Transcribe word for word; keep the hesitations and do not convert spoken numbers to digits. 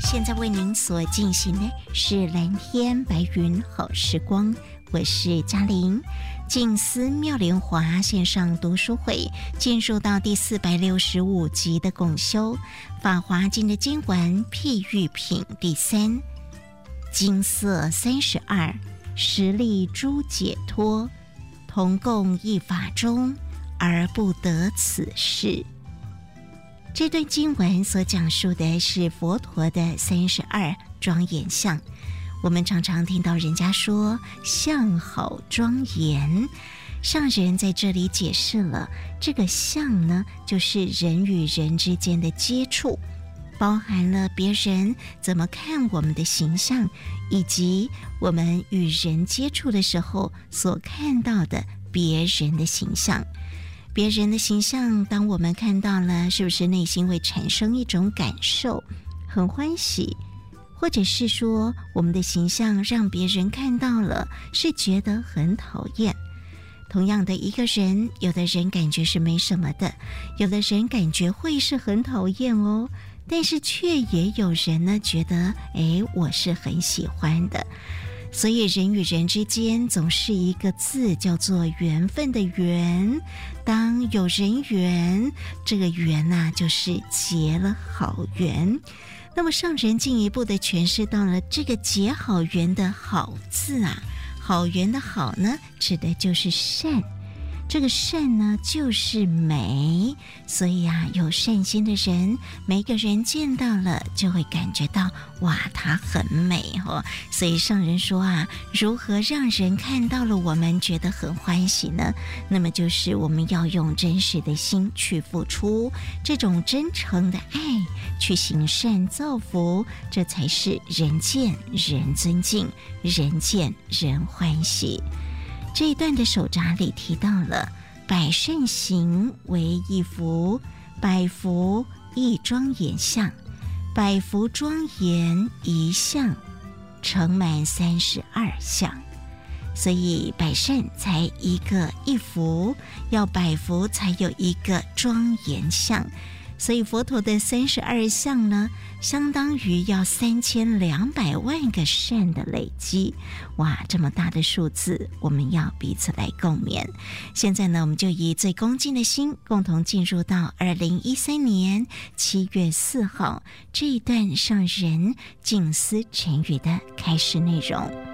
现在为您所进行的是蓝天白云好时光，我是嘉玲。静思妙莲华线上读书会进入到第四百六十五集的共修法华经的经文譬喻品第三，金色三十二，实力诸解脱，同共一法中，而不得此事。这段经文所讲述的是佛陀的三十二庄严相。我们常常听到人家说相好庄严，上人在这里解释了这个相呢，就是人与人之间的接触，包含了别人怎么看我们的形象，以及我们与人接触的时候所看到的别人的形象。别人的形象当我们看到了，是不是内心会产生一种感受，很欢喜，或者是说我们的形象让别人看到了是觉得很讨厌。同样的一个人，有的人感觉是没什么的，有的人感觉会是很讨厌哦，但是却也有人呢觉得诶，我是很喜欢的。所以人与人之间总是一个字，叫做缘分的缘。当有人缘，这个缘啊，就是结了好缘。那么上人进一步的诠释到了这个结好缘的好字啊，好缘的好呢，指的就是善。这个善呢，就是美，所以啊，有善心的人，每个人见到了就会感觉到，哇，它很美哦。所以上人说啊，如何让人看到了我们觉得很欢喜呢？那么就是我们要用真实的心去付出，这种真诚的爱，去行善造福，这才是人见人尊敬，人见人欢喜。这一段的手札里提到了百善行为一福，百福一庄严相，百福庄严一相，成满三十二相。所以百善才一个一福，要百福才有一个庄严相。所以佛陀的三十二相呢，相当于要三千两百万个善的累积。哇，这么大的数字，我们要彼此来共勉。现在呢，我们就以最恭敬的心，共同进入到二零一三年七月四号这一段上人静思禅语的开始内容。